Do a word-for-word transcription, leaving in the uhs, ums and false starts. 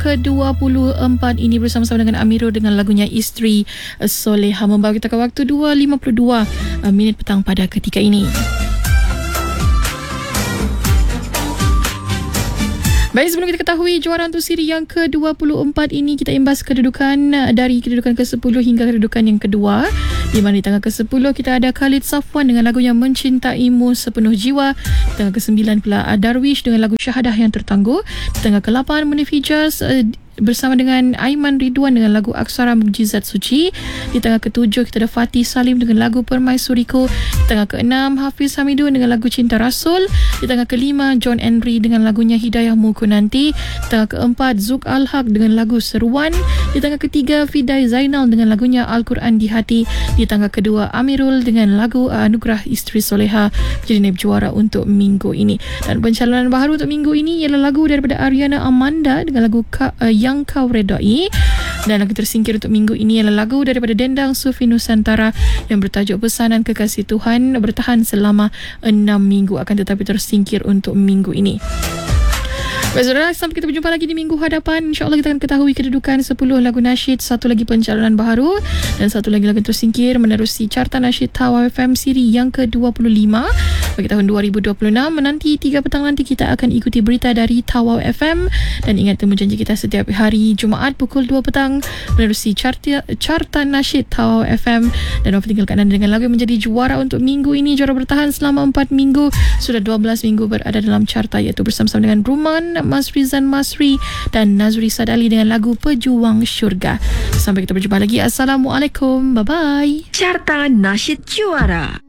ke dua puluh empat ini bersama-sama dengan Amirul dengan lagunya Isteri Soleha, membawa kita ke waktu dua lima puluh dua minit petang pada ketika ini. Baik, sebelum kita ketahui juara untuk siri yang ke dua puluh empat ini, kita imbas kedudukan dari kedudukan ke sepuluh hingga kedudukan yang kedua. Di mana di tangga ke sepuluh kita ada Khalid Safwan dengan lagunya Mencintaimu Sepenuh Jiwa. Di tangga ke sembilan pula Darwish dengan lagu Syahadah Yang Tertangguh. Di tangga ke lapan Munif Hijaz uh, bersama dengan Aiman Ridwan dengan lagu Aksara Mukjizat Suci. Di tangga ketujuh kita ada Fatih Salim dengan lagu Permaisuriku. Di tangga keenam Hafiz Hamidun dengan lagu Cinta Rasul. Di tangga kelima John Henry dengan lagunya Hidayahmu Ku Nanti. Di tangga keempat Zuk Al-Haq dengan lagu Seruan. Di tangga ketiga Fidai Zainal dengan lagunya Al-Quran di Hati. Di tangga kedua Amirul dengan lagu Anugerah Isteri Soleha menjadi naib juara untuk minggu ini. Dan pencalonan baru untuk minggu ini ialah lagu daripada Ariana Amanda dengan lagu Ka, uh, Yang Kau Redai. Dan lagu tersingkir untuk minggu ini ialah lagu daripada Dendang Sufi Nusantara yang bertajuk Pesanan Kekasih Tuhan, bertahan selama enam minggu akan tetapi tersingkir untuk minggu ini. Baik saudara, sampai kita berjumpa lagi di minggu hadapan. InsyaAllah kita akan ketahui kedudukan sepuluh lagu nasyid, satu lagi pencalonan baharu dan satu lagi lagu tersingkir menerusi carta nasyid Tawau F M siri yang ke dua puluh lima bagi tahun dua ribu dua puluh enam. Menanti tiga petang nanti kita akan ikuti berita dari Tawau F M. Dan ingat temu janji kita setiap hari Jumaat pukul dua petang menerusi carta, carta nasyid Tawau F M. Dan Nova tinggalkan anda dengan lagu yang menjadi juara untuk minggu ini. Juara bertahan selama empat minggu, sudah dua belas minggu berada dalam carta, iaitu bersama-sama dengan Ruman, Mas Rizan Masri dan Nazri Sadali dengan lagu Pejuang Syurga. Sampai kita berjumpa lagi. Assalamualaikum. Bye-bye. Carta Nasyid Juara.